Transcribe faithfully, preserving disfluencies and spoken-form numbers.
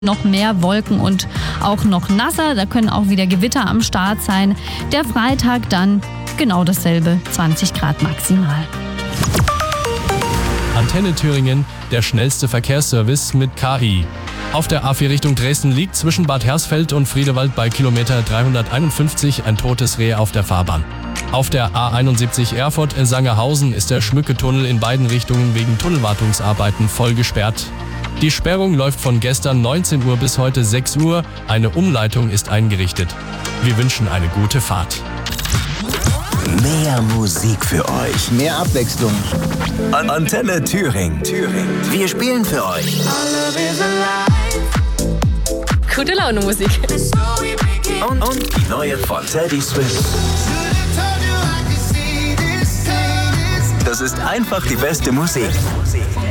Noch mehr Wolken und auch noch nasser. Da können auch wieder Gewitter am Start sein. Der Freitag dann genau dasselbe, zwanzig Grad maximal. Antenne Thüringen, der schnellste Verkehrsservice mit K I. Auf der A vier Richtung Dresden liegt zwischen Bad Hersfeld und Friedewald bei Kilometer dreihunderteinundfünfzig ein totes Reh auf der Fahrbahn. Auf der A einundsiebzig Erfurt-Sangerhausen ist der Schmücke-Tunnel in beiden Richtungen wegen Tunnelwartungsarbeiten voll gesperrt. Die Sperrung läuft von gestern neunzehn Uhr bis heute sechs Uhr. Eine Umleitung ist eingerichtet. Wir wünschen eine gute Fahrt. Mehr Musik für euch. Mehr Abwechslung. An Antenne Thüringen. Thüringen. Wir spielen für euch. Gute Laune Musik. Und, und die neue von Teddy Swims. Das ist einfach die beste Musik.